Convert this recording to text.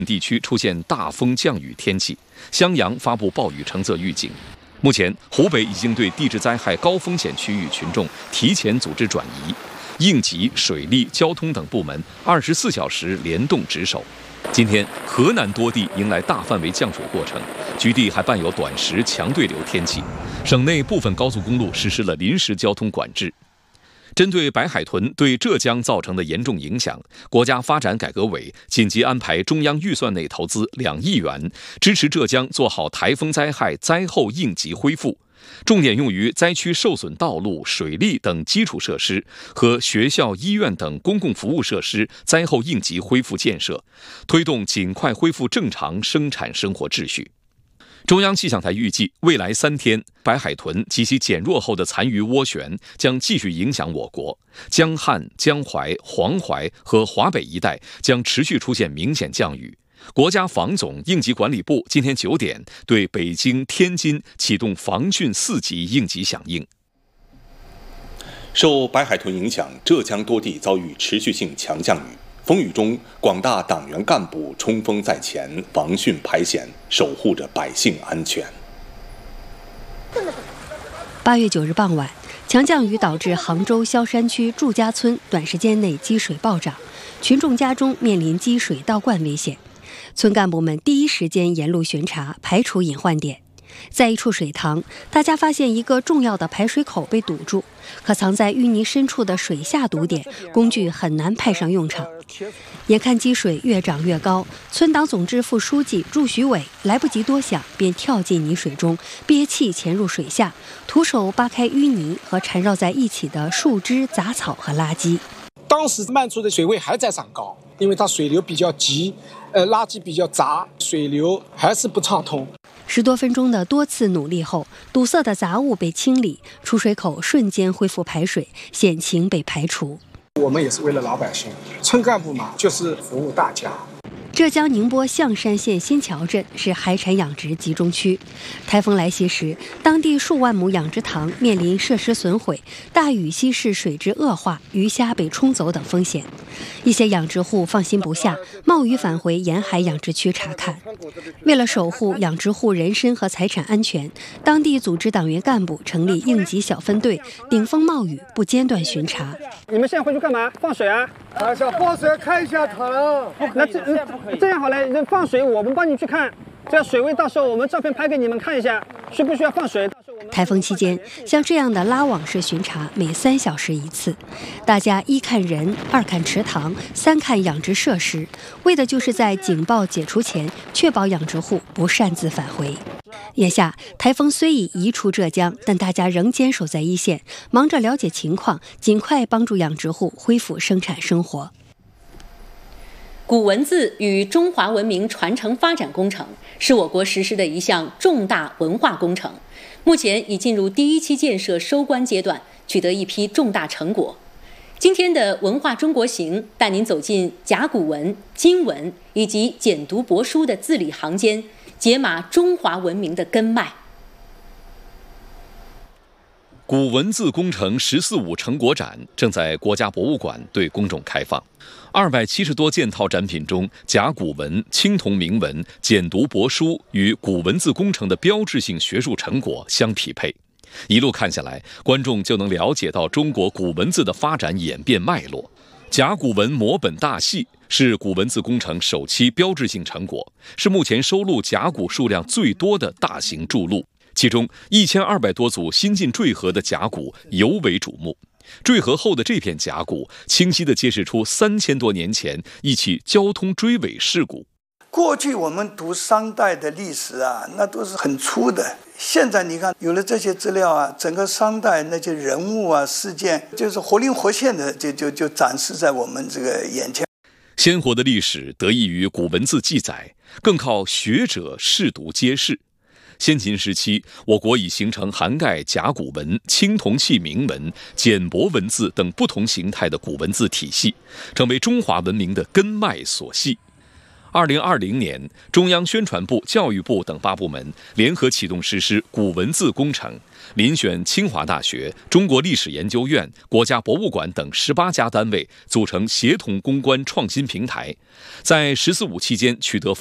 地区出现大风降雨天气，襄阳发布暴雨橙色预警。目前，湖北已经对地质灾害高风险区域群众提前组织转移，应急、水利、交通等部门24小时联动值守。今天，河南多地迎来大范围降水过程，局地还伴有短时强对流天气。省内部分高速公路实施了临时交通管制。针对白海豚对浙江造成的严重影响，国家发展改革委紧急安排中央预算内投资2亿元，支持浙江做好台风灾害灾后应急恢复，重点用于灾区受损道路、水利等基础设施和学校、医院等公共服务设施灾后应急恢复建设，推动尽快恢复正常生产生活秩序。中央气象台预计，未来3天，白海豚及其减弱后的残余涡旋将继续影响我国，江汉、江淮、黄淮和华北一带将持续出现明显降雨。国家防总应急管理部今天9点对北京、天津启动防汛4级应急响应。 受白海豚影响，浙江多地遭遇持续性强降雨。风雨中，广大党员干部冲锋在前，防汛排险，守护着百姓安全。 8月9日傍晚，强降雨导致杭州萧山区祝家村短时间内积水暴涨，群众家中面临积水倒灌危险。村干部们第一时间沿路巡查，排除隐患点。在一处水塘，大家发现一个重要的排水口被堵住，可藏在淤泥深处的水下堵点，工具很难派上用场。眼看积水越涨越高，村党总支副书记祝徐伟来不及多想，便跳进泥水中，憋气潜入水下，徒手扒开淤泥和缠绕在一起的树枝、杂草和垃圾。 当时漫出的水位还在涨高，因为它水流比较急，垃圾比较杂，水流还是不畅通。 10多分钟的多次努力后，堵塞的杂物被清理，出水口瞬间恢复排水，险情被排除。 我们也是为了老百姓，村干部嘛，就是服务大家。 浙江宁波象山县新桥镇是海产养殖集中区，台风来袭时，当地数万亩养殖塘面临设施损毁、大雨稀释水质恶化、鱼虾被冲走等风险。一些养殖户放心不下，冒雨返回沿海养殖区查看。为了守护养殖户人身和财产安全，当地组织党员干部成立应急小分队，顶风冒雨不间断巡查。 你们现在回去干嘛？放水啊？ 想放水看一下塘。 那这样好了，放水我们帮你去看，这样水位到时候我们照片拍给你们看一下，需不需要放水？ 台风期间，像这样的拉网式巡查每3小时1次，大家1看人，2看池塘，3看养殖设施，为的就是在警报解除前，确保养殖户不擅自返回。眼下，台风虽已移出浙江，但大家仍坚守在一线，忙着了解情况，尽快帮助养殖户恢复生产生活。 古文字与中华文明传承发展工程是我国实施的一项重大文化工程，目前已进入第1期建设收官阶段，取得一批重大成果。今天的文化中国行带您走进甲骨文、金文以及简牍帛书的字里行间，解码中华文明的根脉。 古文字工程“14·5”成果展正在国家博物馆对公众开放。270多件套展品中，甲骨文、青铜铭文、简牍帛书与古文字工程的标志性学术成果相匹配。一路看下来，观众就能了解到中国古文字的发展演变脉络。甲骨文摹本大系是古文字工程首期标志性成果，是目前收录甲骨数量最多的大型著录。其中1200多组新晋坠河的甲骨尤为瞩目。坠河后的这片甲骨，清晰地揭示出3000多年前一起交通追尾事故。 过去我们读商代的历史啊，那都是很粗的。现在你看，有了这些资料啊，整个商代那些人物啊、事件，就是活灵活现的，就展示在我们这个眼前。 鲜活的历史得益于古文字记载，更靠学者试读揭示。先秦时期，我国已形成涵盖甲骨文、青铜器铭文、简帛文字等不同形态的古文字体系，成为中华文明的根脉所系。 2020年，中央宣传部、教育部等8部门联合启动实施古文字工程，遴选清华大学、中国历史研究院、国家博物馆等18家单位组成协同攻关创新平台，在“十四五”期间取得